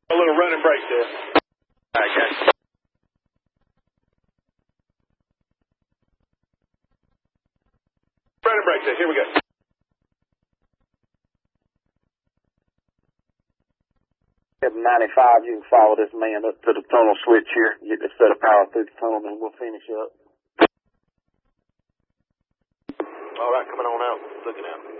A little running break there. All right, guys. Running break there. Here we go. 95, you can follow this man up to the tunnel switch here. Get this set of power through the tunnel, and we'll finish up. All right, coming on out. Looking out.